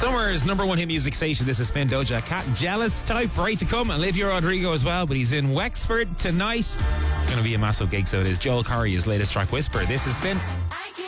Summer's number one hit music station. This is Spin. Doja Cat. Jealous Type, right to come. Olivia Rodrigo as well, but he's in Wexford tonight. Going to be a massive gig, so it is. Joel Corry, his latest track, Whisper. This is Spin.